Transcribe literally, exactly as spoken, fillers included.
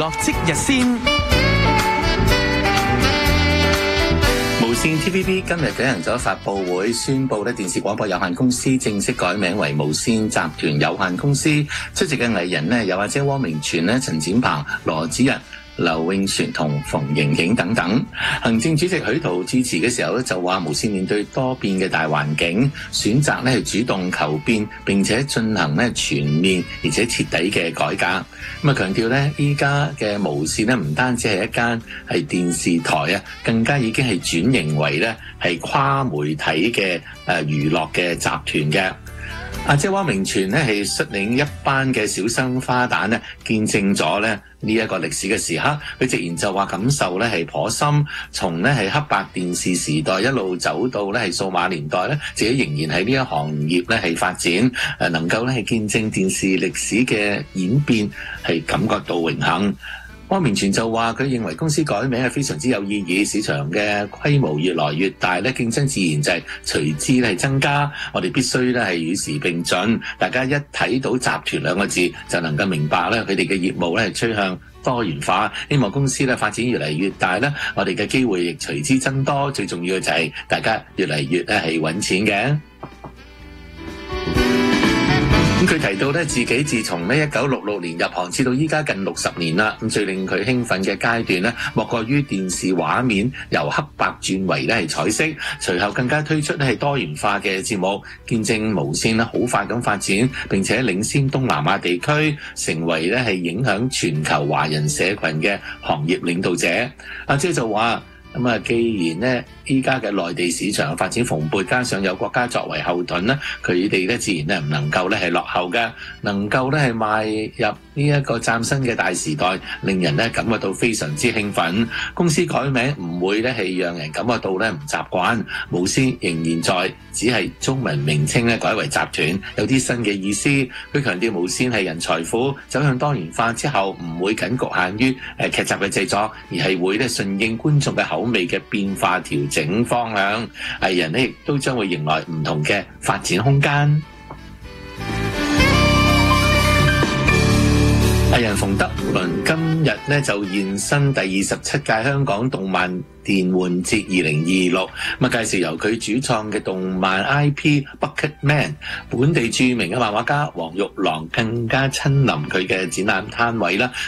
樂即日先。 無線 T V B 今日舉行咗發佈會，宣布咧電視廣播有限公司正式改名為無線集團有限公司。出席嘅藝人呢有阿姐汪明荃咧、陳展鵬、羅子溢、劉永璇同馮盈盈等等。行政主席許濤致辭嘅時候咧就話，無線面對多變嘅大環境，選擇咧係主動求變，並且進行咧全面而且徹底嘅改革。咁啊強調咧，依家嘅無線咧唔單止係一間係電視台啊，更加已經係轉型為咧係跨媒體嘅誒娛樂嘅集團嘅。阿姐汪明荃咧係率領一班嘅小生花旦咧，見證咗咧呢一個歷史嘅時刻。佢直言就話感受咧係頗深，從咧係黑白電視時代一路走到咧係數碼年代咧，自己仍然喺呢一行業咧係發展，誒能夠咧係見證電視歷史嘅演變，係感覺到榮幸。汪明荃就話佢認為公司改名係非常之有意義，市場嘅規模越來越大咧，競爭自然就係隨之係增加。我哋必須咧係與時並進，大家一睇到集團兩個字就能夠明白咧佢哋嘅業務咧係趨向多元化。希望公司咧發展越嚟越大咧，我哋嘅機會亦隨之增多。最重要嘅就係大家越嚟越咧係揾錢嘅。咁佢提到咧，自己自從咧一九六六年入行至到依家近六十年啦。咁最令佢興奮嘅階段咧，莫過於電視畫面由黑白轉為咧係彩色，隨後更加推出咧係多元化嘅節目，見證無線咧好快咁發展，並且領先東南亞地區，成為咧係影響全球華人社群嘅行業領導者。阿姐就話。咁啊，既然咧依家嘅內地市場發展蓬勃，加上有國家作為後盾咧，佢哋咧自然咧唔能夠咧係落後嘅，能夠咧係邁入呢一個嶄新嘅大時代，令人咧感覺到非常之興奮。公司改名唔會咧係讓人感覺到咧唔習慣，無線仍然在，只係中文名稱咧改為集團，有啲新嘅意思。佢強調無線係人才庫，走向多元化之後唔會僅局限於誒劇集嘅製作，而係會咧順應觀眾嘅口味嘅變化調整方向，藝人咧亦都將會迎來唔同嘅發展空間。藝人馮德倫今日咧就現身第二十七屆香港動漫電玩節二零二六，咁啊介紹由佢主創嘅動漫 I P Bucket Man， 本地著名嘅漫畫家黃玉郎更加親臨佢嘅展覽攤位啦，